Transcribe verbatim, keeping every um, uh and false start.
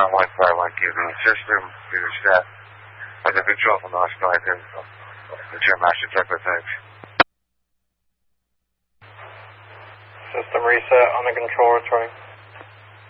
on Wi-Fi one, giving system, either staff, or the control from the hospital, I think, the chair master type of things. System reset on the controller, Troy.